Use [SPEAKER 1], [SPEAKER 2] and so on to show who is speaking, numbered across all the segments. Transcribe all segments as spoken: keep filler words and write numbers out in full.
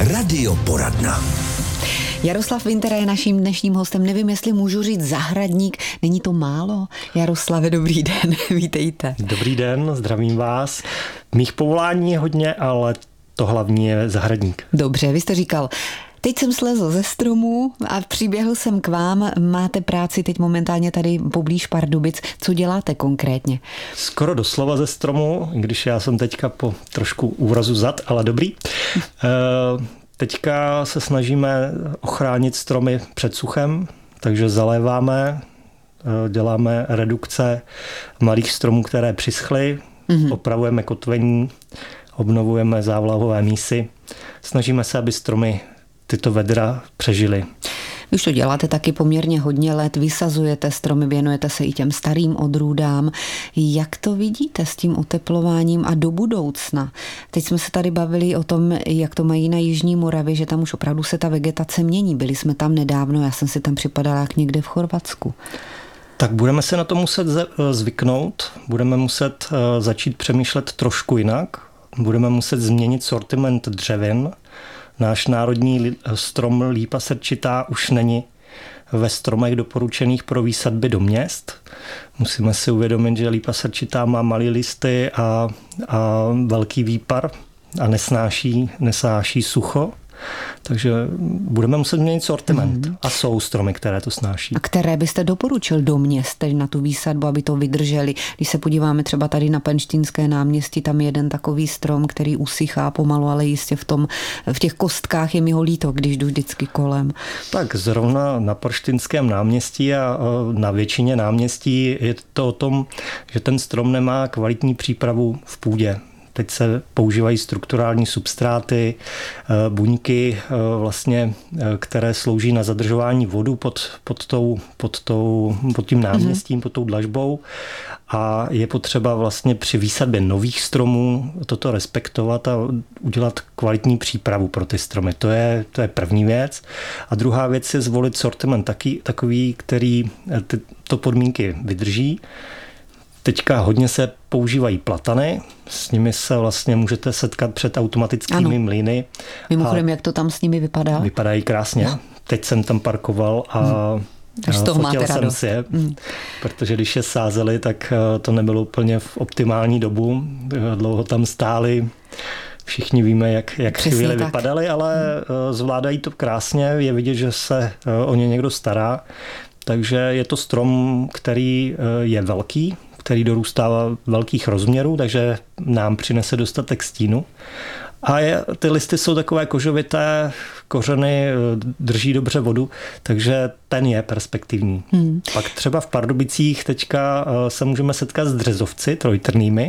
[SPEAKER 1] Radioporadna.
[SPEAKER 2] Jaroslav Vintera je naším dnešním hostem. Nevím, jestli můžu říct zahradník. Není to málo? Jaroslave, dobrý den, vítejte.
[SPEAKER 3] Dobrý den, zdravím vás. Mých povolání je hodně, ale to hlavní je zahradník.
[SPEAKER 2] Dobře, vy jste říkal, teď jsem slezl ze stromu a přiběhl jsem k vám. Máte práci teď momentálně tady poblíž Pardubic. Co děláte konkrétně?
[SPEAKER 3] Skoro doslova ze stromu, když já jsem teďka po trošku úrazu zad, ale dobrý. Teďka se snažíme ochránit stromy před suchem, takže zaléváme, děláme redukce malých stromů, které přischly, mm-hmm. opravujeme kotvení, obnovujeme závlahové mísy. Snažíme se, aby stromy tyto vedra přežily.
[SPEAKER 2] Vy už to děláte taky poměrně hodně let, vysazujete stromy, věnujete se i těm starým odrůdám. Jak to vidíte s tím oteplováním a do budoucna? Teď jsme se tady bavili o tom, jak to mají na Jižní Moravě, že tam už opravdu se ta vegetace mění. Byli jsme tam nedávno, já jsem si tam připadala jak někde v Chorvatsku.
[SPEAKER 3] Tak budeme se na to muset zvyknout, budeme muset začít přemýšlet trošku jinak, budeme muset změnit sortiment dřevin. Náš národní strom lípa srčitá už není ve stromech doporučených pro výsadby do měst. Musíme si uvědomit, že lípa srčitá má malé listy a, a velký výpar a nesnáší, nesnáší sucho. Takže budeme muset změnit sortiment. Mm. A jsou stromy, které to snáší.
[SPEAKER 2] A které byste doporučil do měst, tedy na tu výsadbu, aby to vydrželi? Když se podíváme třeba tady na Penštínské náměstí, tam je jeden takový strom, který usychá pomalu, ale jistě v, tom, v těch kostkách je mi ho líto, když jdu vždycky kolem.
[SPEAKER 3] Tak zrovna na Penštínském náměstí a na většině náměstí je to o tom, že ten strom nemá kvalitní přípravu v půdě. Teď se používají strukturální substráty, buňky, vlastně, které slouží na zadržování vodu pod, pod, tou, pod, tou, pod tím náměstím, mm-hmm. pod tou dlažbou. A je potřeba vlastně při výsadbě nových stromů toto respektovat a udělat kvalitní přípravu pro ty stromy. To je, to je první věc. A druhá věc je zvolit sortiment taky, takový, který tyto podmínky vydrží. Teďka hodně se používají platany, s nimi se vlastně můžete setkat před automatickými ano. mlýny.
[SPEAKER 2] Mimochodem, jak to tam s nimi vypadá?
[SPEAKER 3] Vypadají krásně. No. Teď jsem tam parkoval a hmm. fotil jsem si je, hmm. protože když je sázeli, tak to nebylo úplně v optimální dobu. Dlouho tam stáli. Všichni víme, jak, jak chvíli tak. vypadaly, ale hmm. zvládají to krásně. Je vidět, že se o ně někdo stará. Takže je to strom, který je velký, který dorůstá velkých rozměrů, takže nám přinese dostatek stínu. A je, ty listy jsou takové kožovité, kořeny drží dobře vodu, takže ten je perspektivní. Hmm. Pak třeba v Pardubicích teďka se můžeme setkat s dřezovci trojtrnými,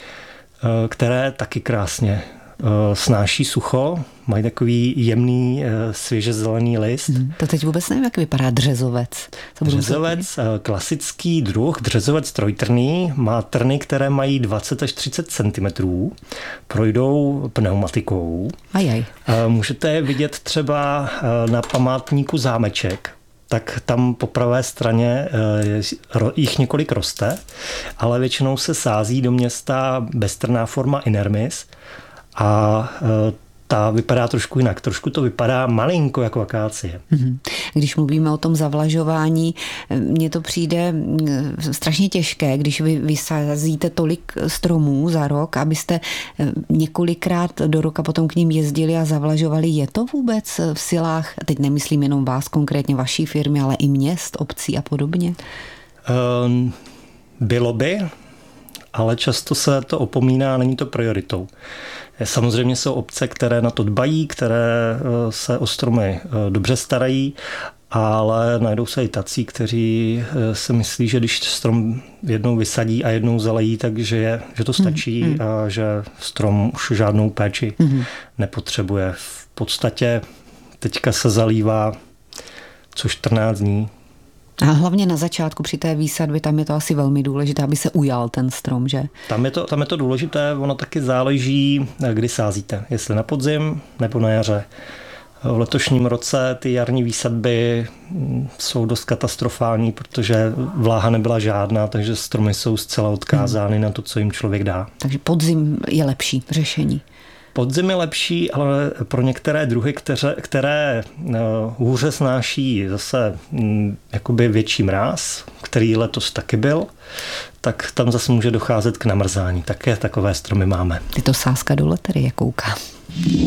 [SPEAKER 3] které taky krásně snáší sucho, mají takový jemný, svěže zelený list.
[SPEAKER 2] Hmm, to teď vůbec nevím, jak vypadá dřezovec. To
[SPEAKER 3] dřezovec, klasický druh, dřezovec trojtrný, má trny, které mají dvacet až třicet centimetrů, projdou pneumatikou.
[SPEAKER 2] Ajaj.
[SPEAKER 3] Můžete je vidět třeba na památníku Zámeček, tak tam po pravé straně jich několik roste, ale většinou se sází do města beztrnná forma inermis, a ta vypadá trošku jinak. Trošku to vypadá malinko jako akácie.
[SPEAKER 2] Když mluvíme o tom zavlažování, mně to přijde strašně těžké, když vy vysázíte tolik stromů za rok, abyste několikrát do roka potom k ním jezdili a zavlažovali. Je to vůbec v silách, teď nemyslím jenom vás, konkrétně vaší firmy, ale i měst, obcí a podobně?
[SPEAKER 3] Bylo by, ale často se to opomíná, není to prioritou. Samozřejmě jsou obce, které na to dbají, které se o stromy dobře starají, ale najdou se i tací, kteří si myslí, že když strom jednou vysadí a jednou zalejí, takže je, že to stačí mm, mm. a že strom už žádnou péči mm. nepotřebuje. V podstatě teďka se zalívá co čtrnáct dní.
[SPEAKER 2] A hlavně na začátku při té výsadbě, tam je to asi velmi důležité, aby se ujal ten strom, že?
[SPEAKER 3] Tam je to, tam je to důležité, ono taky záleží, kdy sázíte. Jestli na podzim nebo na jaře. V letošním roce ty jarní výsadby jsou dost katastrofální, protože vláha nebyla žádná, takže stromy jsou zcela odkázány hmm. na to, co jim člověk dá.
[SPEAKER 2] Takže podzim je lepší řešení.
[SPEAKER 3] Podzim je lepší, ale pro některé druhy, které, které hůře snáší zase jakoby větší mráz, který letos taky byl, tak tam zase může docházet k namrzání. Také takové stromy máme.
[SPEAKER 2] Je to sázka do loterie, koukám.